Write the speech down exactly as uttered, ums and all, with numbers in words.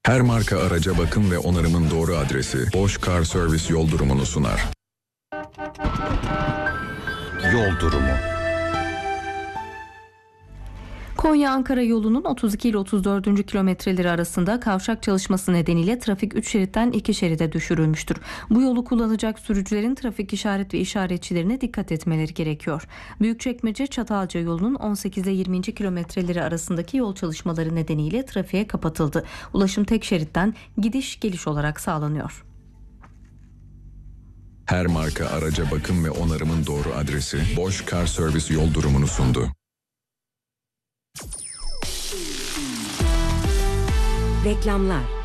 Her marka araca bakım ve onarımın doğru adresi Bosch Car Service yol durumunu sunar. Yol durumu. Konya-Ankara yolunun otuz iki ile otuz dördüncü kilometreleri arasında kavşak çalışması nedeniyle trafik üç şeritten iki şeride düşürülmüştür. Bu yolu kullanacak sürücülerin trafik işaret ve işaretçilerine dikkat etmeleri gerekiyor. Büyükçekmece-Çatalca yolunun on sekiz ile yirminci kilometreleri arasındaki yol çalışmaları nedeniyle trafiğe kapatıldı. Ulaşım tek şeritten gidiş geliş olarak sağlanıyor. Her marka araca bakım ve onarımın doğru adresi Bosch Car Service yol durumunu sundu. Reklamlar.